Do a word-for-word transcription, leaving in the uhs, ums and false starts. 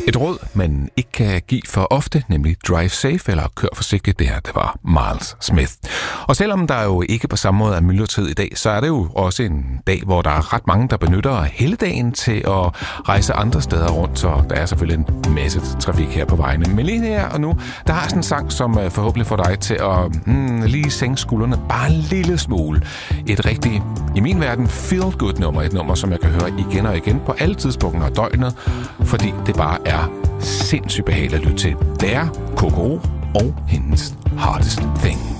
Et råd, man ikke kan give for ofte, nemlig drive safe eller kør forsigtigt, det her, det var Miles Smith. Og selvom der jo ikke på samme måde er myldretid i dag, så er det jo også en dag, hvor der er ret mange, der benytter helligdagen til at rejse andre steder rundt, så der er selvfølgelig en masse trafik her på vejene. Men lige her og nu, der har jeg sådan en sang, som forhåbentlig får dig til at mm, lige sænke skuldrene bare en lille smule. Et rigtig, i min verden, feel-good nummer, et nummer, som jeg kan høre igen og igen på alle tidspunkter af døgnet, fordi det bare er sindssygt behageligt at lytte til. Det er K K O og hendes Hardest Thing.